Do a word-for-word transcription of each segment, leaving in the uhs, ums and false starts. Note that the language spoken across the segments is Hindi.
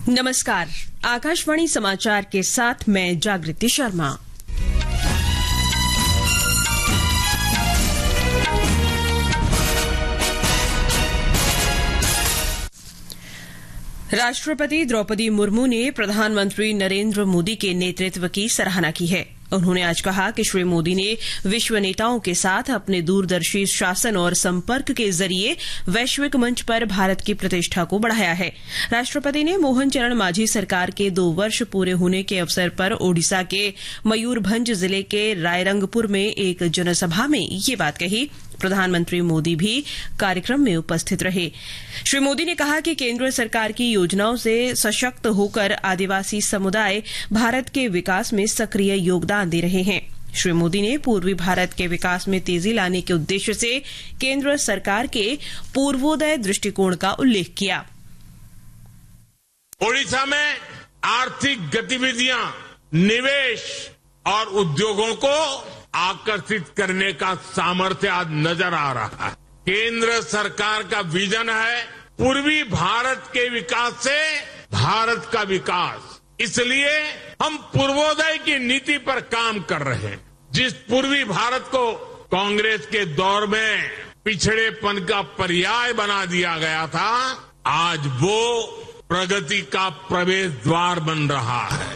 नमस्कार, आकाशवाणी समाचार के साथ मैं जागृति शर्मा। राष्ट्रपति द्रौपदी मुर्मू ने प्रधानमंत्री नरेंद्र मोदी के नेतृत्व की सराहना की है। उन्होंने आज कहा कि श्री मोदी ने विश्व नेताओं के साथ अपने दूरदर्शी शासन और संपर्क के जरिए वैश्विक मंच पर भारत की प्रतिष्ठा को बढ़ाया है। राष्ट्रपति ने मोहन चरण मांझी सरकार के दो वर्ष पूरे होने के अवसर पर ओडिशा के मयूरभंज जिले के रायरंगपुर में एक जनसभा में ये बात कही। प्रधानमंत्री मोदी भी कार्यक्रम में उपस्थित रहे। श्री मोदी ने कहा कि केंद्र सरकार की योजनाओं से सशक्त होकर आदिवासी समुदाय भारत के विकास में सक्रिय योगदान दे रहे हैं। श्री मोदी ने पूर्वी भारत के विकास में तेजी लाने के उद्देश्य से केंद्र सरकार के पूर्वोदय दृष्टिकोण का उल्लेख किया। ओडिशा में आर्थिक गतिविधियां, निवेश और उद्योगों को आकर्षित करने का सामर्थ्य आज नजर आ रहा है। केंद्र सरकार का विजन है पूर्वी भारत के विकास से भारत का विकास। इसलिए हम पूर्वोदय की नीति पर काम कर रहे हैं। जिस पूर्वी भारत को कांग्रेस के दौर में पिछड़ेपन का पर्याय बना दिया गया था, आज वो प्रगति का प्रवेश द्वार बन रहा है।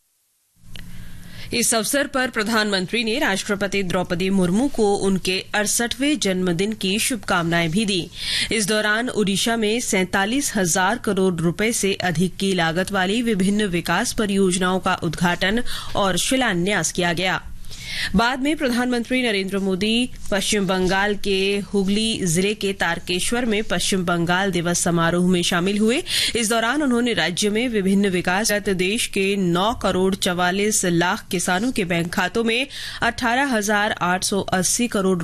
इस अवसर पर प्रधानमंत्री ने राष्ट्रपति द्रौपदी मुर्मू को उनके अड़सठवें जन्मदिन की शुभकामनाएं भी दी। इस दौरान ओडिशा में सैंतालीस हजार करोड़ रुपए से अधिक की लागत वाली विभिन्न विकास परियोजनाओं का उद्घाटन और शिलान्यास किया गया। बाद में प्रधानमंत्री नरेंद्र मोदी पश्चिम बंगाल के हुगली जिले के तारकेश्वर में पश्चिम बंगाल दिवस समारोह में शामिल हुए। इस दौरान उन्होंने राज्य में विभिन्न विकास देश के नौ करोड़ चवालीस लाख किसानों के बैंक खातों में अठारह हजार आठ सौ अस्सी करोड़